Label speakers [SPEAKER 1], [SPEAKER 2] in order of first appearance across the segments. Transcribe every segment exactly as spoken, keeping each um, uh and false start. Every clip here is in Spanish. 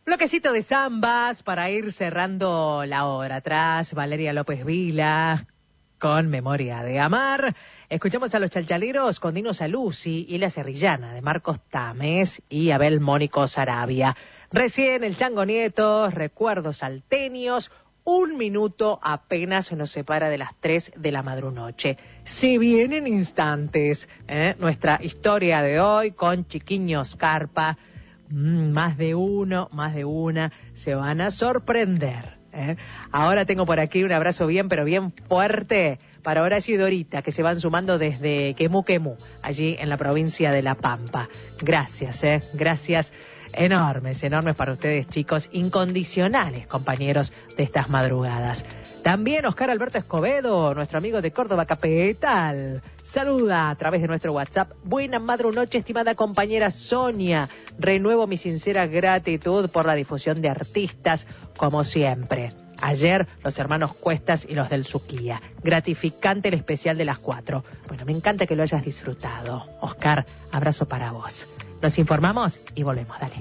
[SPEAKER 1] Bloquecito de zambas para ir cerrando la hora. Atrás, Valeria López Vila con Memoria de Amar. Escuchamos a los Chalchaleros con Dino Saluzzi y La Serrillana de Marcos Tames y Abel Mónico Sarabia. Recién el Chango Nieto, Recuerdos Salteños. Un minuto apenas nos separa de las tres de la madrunoche. Se vienen instantes, ¿eh? Nuestra historia de hoy con Chiquiño Scarpa. Mm, más de uno, más de una se van a sorprender, ¿eh? Ahora tengo por aquí un abrazo bien, pero bien fuerte para Horacio y Dorita, que se van sumando desde Quemú Quemú, allí en la provincia de La Pampa. Gracias, ¿eh? Gracias. Enormes, enormes para ustedes, chicos, incondicionales, compañeros de estas madrugadas. También Oscar Alberto Escobedo, nuestro amigo de Córdoba Capital, saluda a través de nuestro WhatsApp. Buena madrunoche, estimada compañera Sonia. Renuevo mi sincera gratitud por la difusión de artistas, como siempre. Ayer, los hermanos Cuestas y los del Suquía. Gratificante el especial de las cuatro. Bueno, me encanta que lo hayas disfrutado. Oscar, abrazo para vos. Nos informamos y volvemos, dale.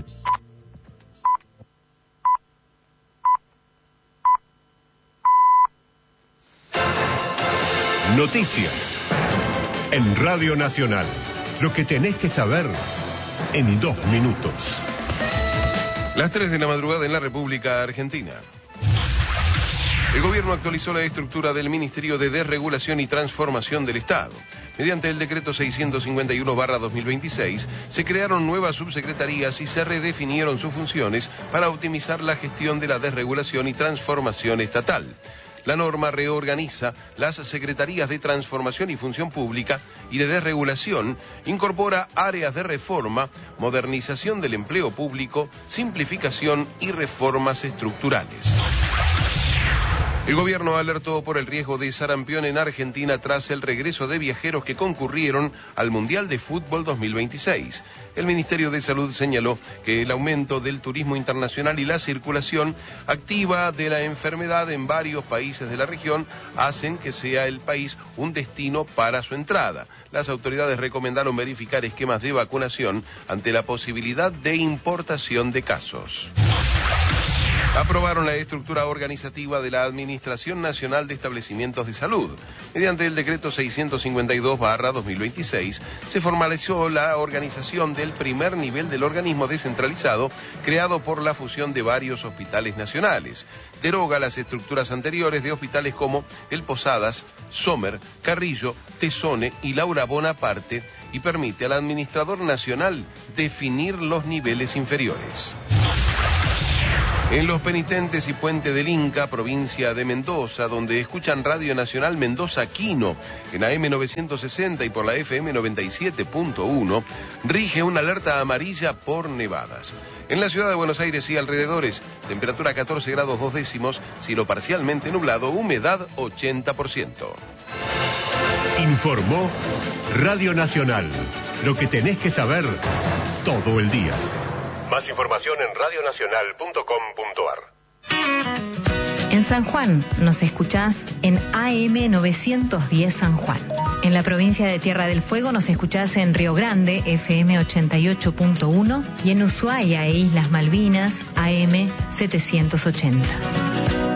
[SPEAKER 2] Noticias en Radio Nacional. Lo que tenés que saber en dos minutos.
[SPEAKER 3] Las tres de la madrugada en la República Argentina. El gobierno actualizó la estructura del Ministerio de Desregulación y Transformación del Estado. Mediante el decreto seiscientos cincuenta y uno barra dos mil veintiséis, se crearon nuevas subsecretarías y se redefinieron sus funciones para optimizar la gestión de la desregulación y transformación estatal. La norma reorganiza las secretarías de Transformación y Función Pública y de Desregulación, incorpora áreas de reforma, modernización del empleo público, simplificación y reformas estructurales. El gobierno alertó por el riesgo de sarampión en Argentina tras el regreso de viajeros que concurrieron al Mundial de Fútbol dos mil veintiséis. El Ministerio de Salud señaló que el aumento del turismo internacional y la circulación activa de la enfermedad en varios países de la región hacen que sea el país un destino para su entrada. Las autoridades recomendaron verificar esquemas de vacunación ante la posibilidad de importación de casos. Aprobaron la estructura organizativa de la Administración Nacional de Establecimientos de Salud. Mediante el decreto seiscientos cincuenta y dos barra dos mil veintiséis, se formalizó la organización del primer nivel del organismo descentralizado creado por la fusión de varios hospitales nacionales. Deroga las estructuras anteriores de hospitales como el Posadas, Sommer, Carrillo, Tesone y Laura Bonaparte y permite al administrador nacional definir los niveles inferiores. En Los Penitentes y Puente del Inca, provincia de Mendoza, donde escuchan Radio Nacional Mendoza Quino, en A M novecientos sesenta y por la F M noventa y siete punto uno, rige una alerta amarilla por nevadas. En la ciudad de Buenos Aires y alrededores, temperatura catorce grados dos décimos, cielo parcialmente nublado, humedad ochenta por ciento.
[SPEAKER 2] Informó Radio Nacional. Lo que tenés que saber todo el día. Más información en radio nacional punto com punto a r.
[SPEAKER 4] En San Juan nos escuchás en A M novecientos diez San Juan. En la provincia de Tierra del Fuego nos escuchás en Río Grande, F M ochenta y ocho punto uno, y en Ushuaia e Islas Malvinas, A M setecientos ochenta.